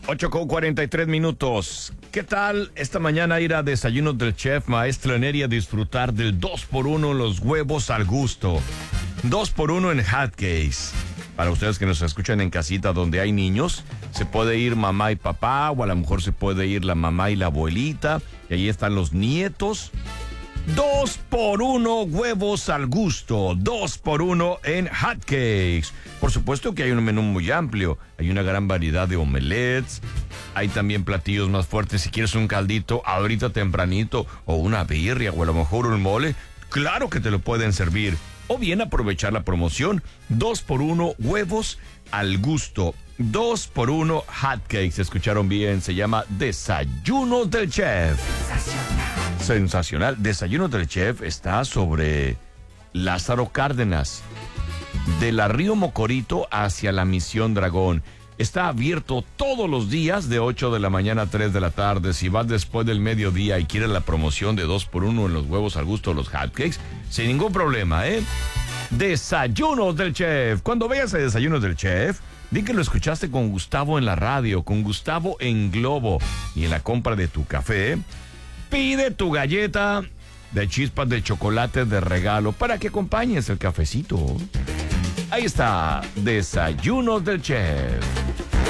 8:43. ¿Qué tal esta mañana ir a Desayunos del Chef Maestro Nery a disfrutar del 2x1 en los huevos al gusto? 2x1 en hotcakes. Para ustedes que nos escuchan en casita donde hay niños, se puede ir mamá y papá, o a lo mejor se puede ir la mamá y la abuelita, y ahí están los nietos. 2x1 huevos al gusto, 2x1 en hotcakes. Por supuesto que hay un menú muy amplio, hay una gran variedad de omelets, hay también platillos más fuertes. Si quieres un caldito ahorita tempranito, o una birria, o a lo mejor un mole, claro que te lo pueden servir. O bien aprovechar la promoción, 2x1 huevos al gusto, 2x1 hotcakes. Escucharon bien, se llama Desayunos del Chef. Sensacional. Desayunos del Chef está sobre Lázaro Cárdenas, de la Río Mocorito hacia la Misión Dragón. Está abierto todos los días de 8 de la mañana a 3 de la tarde. Si vas después del mediodía y quieres la promoción de 2x1 en los huevos al gusto, los hotcakes, sin ningún problema, ¿eh? Desayunos del Chef. Cuando veas a Desayunos del Chef, di que lo escuchaste con Gustavo en la radio, con Gustavo en Globo. Y en la compra de tu café, pide tu galleta de chispas de chocolate de regalo para que acompañes el cafecito. Ahí está, Desayunos del Chef.